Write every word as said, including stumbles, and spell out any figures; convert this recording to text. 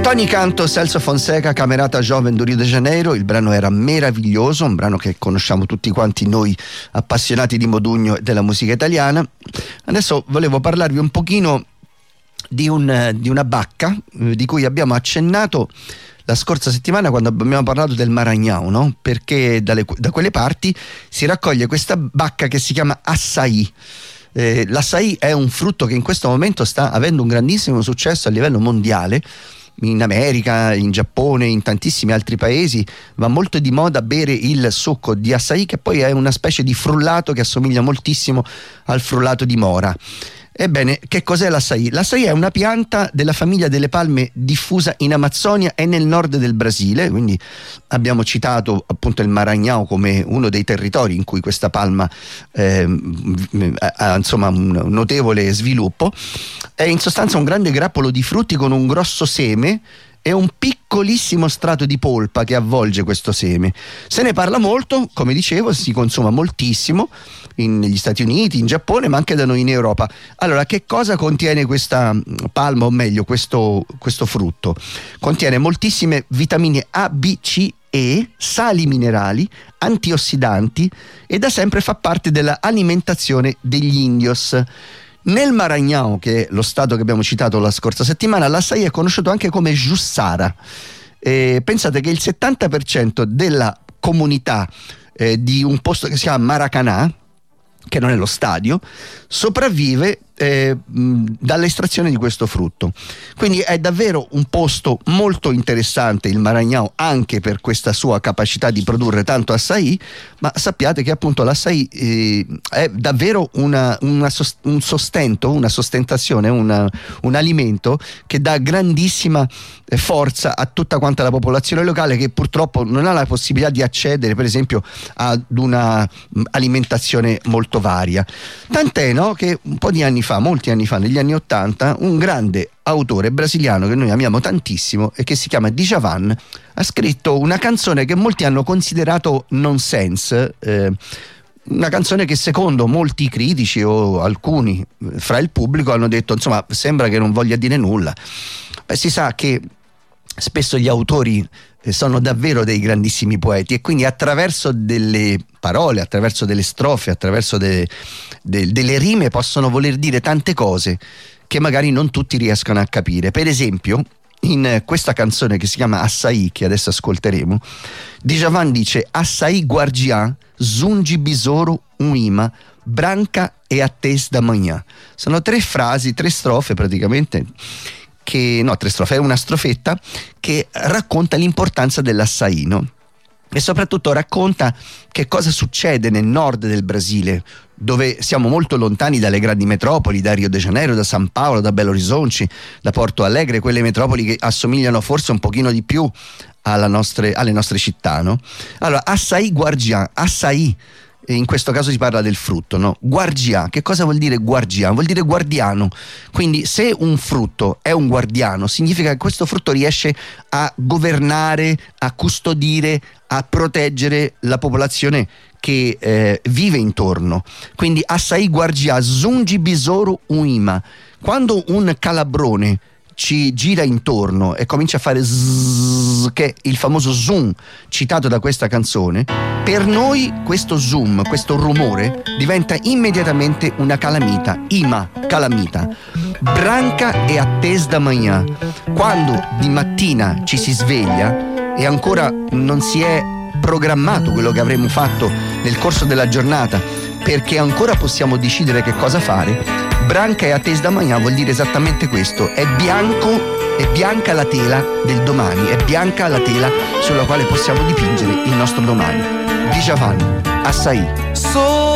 Tony Canto, Celso Fonseca, Camerata Jovem do Rio de Janeiro. Il brano era meraviglioso, un brano che conosciamo tutti quanti noi appassionati di Modugno e della musica italiana. Adesso volevo parlarvi un pochino di, un, di una bacca eh, di cui abbiamo accennato la scorsa settimana quando abbiamo parlato del Maranhão, no? Perché dalle, da quelle parti si raccoglie questa bacca che si chiama açaí. Eh, l'açaí è un frutto che in questo momento sta avendo un grandissimo successo a livello mondiale. In America, in Giappone, in tantissimi altri paesi va molto di moda bere il succo di açaí, che poi è una specie di frullato che assomiglia moltissimo al frullato di mora. Ebbene, che cos'è l'açaí? L'açaí è una pianta della famiglia delle palme diffusa in Amazzonia e nel nord del Brasile, quindi abbiamo citato appunto il Maranhão come uno dei territori in cui questa palma eh, ha insomma un notevole sviluppo. È in sostanza un grande grappolo di frutti con un grosso seme e un piccolissimo strato di polpa che avvolge questo seme. Se ne parla molto, come dicevo, si consuma moltissimo in, negli Stati Uniti, in Giappone, ma anche da noi in Europa. Allora, che cosa contiene questa palma, o meglio questo, questo frutto? Contiene moltissime vitamine A, B, C, E, sali minerali, antiossidanti e da sempre fa parte dell'alimentazione degli indios. Nel Maranhão, che è lo stato che abbiamo citato la scorsa settimana, l'açaí è conosciuto anche come Jussara. Eh, pensate che il settanta per cento della comunità eh, di un posto che si chiama Maracanã, che non è lo stadio, sopravvive eh, dall'estrazione di questo frutto. Quindi è davvero un posto molto interessante il Maranhão, anche per questa sua capacità di produrre tanto açaí, ma sappiate che appunto l'açaí eh, è davvero una, una sost- un sostento, una sostentazione, una, un alimento che dà grandissima eh, forza a tutta quanta la popolazione locale, che purtroppo non ha la possibilità di accedere per esempio ad una mh, alimentazione molto varia. Tant'è, no, che un po' di anni fa, molti anni fa, negli anni ottanta, un grande autore brasiliano che noi amiamo tantissimo e che si chiama Djavan ha scritto una canzone che molti hanno considerato nonsense, eh, una canzone che secondo molti critici o alcuni fra il pubblico hanno detto insomma sembra che non voglia dire nulla. Beh, si sa che spesso gli autori sono davvero dei grandissimi poeti e quindi attraverso delle parole, attraverso delle strofe, attraverso de, de, delle rime possono voler dire tante cose che magari non tutti riescono a capire. Per esempio, in questa canzone che si chiama Açaí, che adesso ascolteremo, Djavan dice: Açaí guardiã, zungi besouro um imã, branca e a tez da manhã. Sono tre frasi, tre strofe praticamente, che no, tre strofe, è una strofetta che racconta l'importanza dell'açaí, no? E soprattutto racconta che cosa succede nel nord del Brasile, dove siamo molto lontani dalle grandi metropoli, da Rio de Janeiro, da San Paolo, da Belo Horizonte, da Porto Alegre, quelle metropoli che assomigliano forse un pochino di più alla nostre, alle nostre città, no? Allora, açaí guardiã, açaí, in questo caso si parla del frutto, no? Guardiã, che cosa vuol dire guardiã? Vuol dire guardiano. Quindi se un frutto è un guardiano, significa che questo frutto riesce a governare, a custodire, a proteggere la popolazione che eh, vive intorno. Quindi açaí guardiã, zungi besouro um imã. Quando un calabrone ci gira intorno e comincia a fare zzz, che è il famoso zoom citato da questa canzone, per noi questo zoom, questo rumore diventa immediatamente una calamita, imã, calamita. Branca e a tez da manhã. Quando di mattina ci si sveglia e ancora non si è programmato quello che avremo fatto nel corso della giornata, perché ancora possiamo decidere che cosa fare, branca e a tez da manhã vuol dire esattamente questo: è bianco, è bianca la tela del domani, è bianca la tela sulla quale possiamo dipingere il nostro domani. Djavan, Açaí.